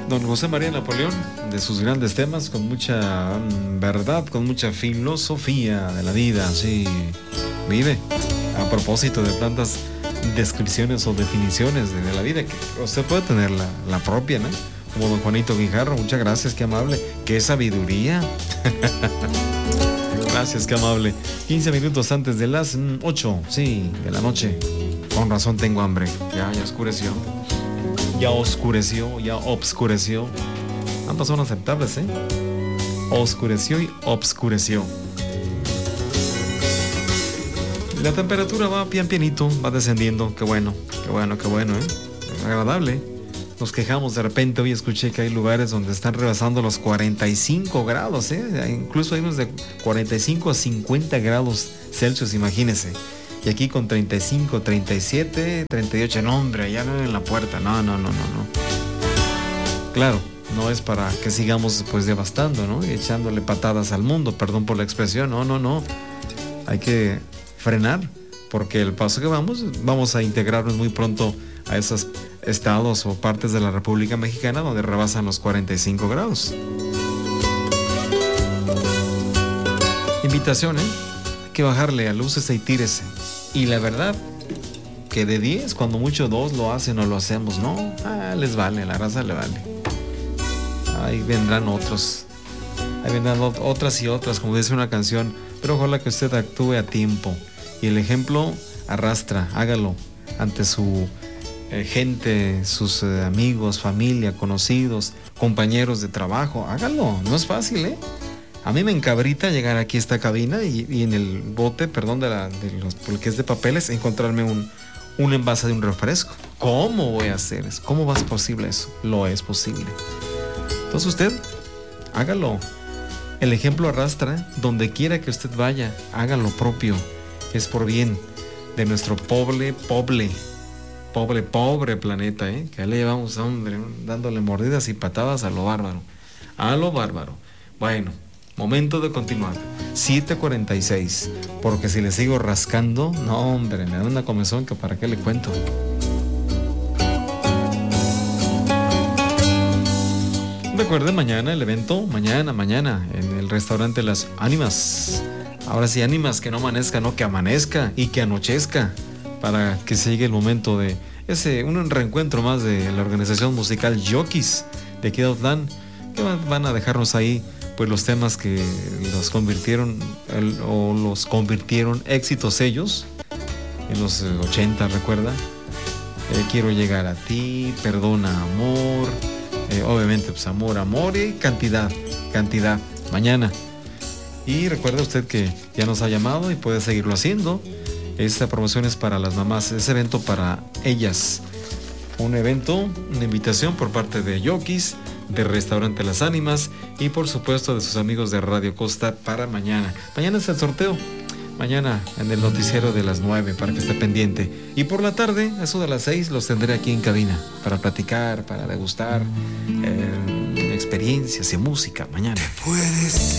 Don José María Napoleón, de sus grandes temas, con mucha verdad, con mucha filosofía de la vida, sí, vive. A propósito de tantas descripciones o definiciones de la vida, que usted puede tener la propia, ¿no? Como don Juanito Guijarro, muchas gracias, qué amable, qué sabiduría. Gracias, qué amable. 15 minutos antes de las 8, sí, de la noche. Con razón tengo hambre, ya oscureció. Ya oscureció, ya obscureció. Ambas son aceptables, ¿eh? Oscureció y obscureció. La temperatura va pianito, va descendiendo. Qué bueno, ¿eh? Agradable. Nos quejamos de repente. Hoy escuché que hay lugares donde están rebasando los 45 grados, ¿eh? Incluso hay unos de 45 a 50 grados Celsius, imagínense. Y aquí con 35, 37, 38, no hombre, ya no en la puerta, no. Claro, no es para que sigamos pues devastando, ¿no? Y echándole patadas al mundo, perdón por la expresión, no. Hay que frenar, porque el paso que vamos a integrarnos muy pronto a esos estados o partes de la República Mexicana donde rebasan los 45 grados. Invitación, ¿eh? Hay que bajarle a luces y tírese. Y la verdad, que de 10, cuando mucho 2 lo hacen o lo hacemos, ¿no? Les vale, la raza le vale. Ahí vendrán otros. Ahí vendrán otras y otras, como dice una canción. Pero ojalá que usted actúe a tiempo. Y el ejemplo arrastra, hágalo ante su gente, sus amigos, familia, conocidos, compañeros de trabajo. Hágalo, no es fácil, ¿eh? A mí me encabrita llegar aquí a esta cabina y en el bote, perdón, de los porque es de papeles, encontrarme un envase de un refresco. ¿Cómo voy a hacer eso? ¿Cómo va a ser posible eso? Lo es posible. Entonces usted, hágalo. El ejemplo arrastra. Donde quiera que usted vaya, haga lo propio. Es por bien de nuestro pobre planeta, ¿eh? Que le llevamos, hombre, dándole mordidas y patadas a lo bárbaro. A lo bárbaro. Bueno. Momento de continuar. 7:46. Porque si le sigo rascando, no hombre, me da una comezón que para qué le cuento. Recuerden mañana el evento, mañana en el restaurante Las Ánimas. Ahora sí, ánimas, que no amanezca, no que amanezca y que anochezca, para que siga el momento de un reencuentro más de la organización musical Jockeys de aquí de Autlán, que van a dejarnos ahí pues los temas que los convirtieron éxitos ellos en los 80, recuerda. Quiero llegar a ti, perdona amor, obviamente pues amor y cantidad, mañana. Y recuerda usted que ya nos ha llamado y puede seguirlo haciendo. Esta promoción es para las mamás, es evento para ellas. Un evento, una invitación por parte de Jockeys, de Restaurante Las Ánimas y por supuesto de sus amigos de Radio Costa para mañana. Mañana es el sorteo, mañana en el noticiero de las 9 para que esté pendiente. Y por la tarde, a eso de las 6, los tendré aquí en cabina para platicar, para degustar experiencias y música mañana.